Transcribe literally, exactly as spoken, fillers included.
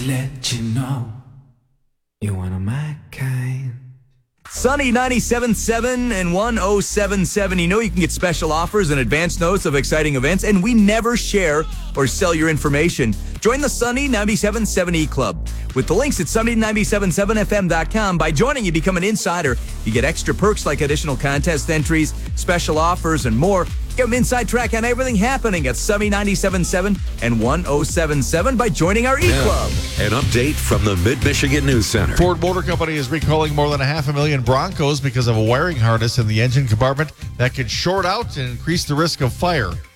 to let you know you're one of my kind. Sunny ninety-seven point seven and one oh seven point seven. You know you can get special offers and advance notes of exciting events, and we never share or sell your information. Join the Sunny ninety-seven point seven E Club. With the links at sunny ninety-seven point seven f m dot com. By joining, you become an insider. You get extra perks like additional contest entries, special offers, and more. Get an inside track on everything happening at Sunny ninety-seven point seven and one oh seven point seven by joining our E-Club. An update from the Mid-Michigan News Center. Ford Motor Company is recalling more than a half a million Broncos because of a wiring harness in the engine compartment that could short out and increase the risk of fire.